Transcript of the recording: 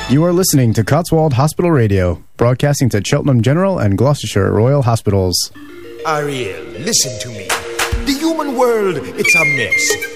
You are listening to Cotswold Hospital Radio, broadcasting to Cheltenham General and Gloucestershire Royal Hospitals. Ariel, listen to me. The human world, it's a mess.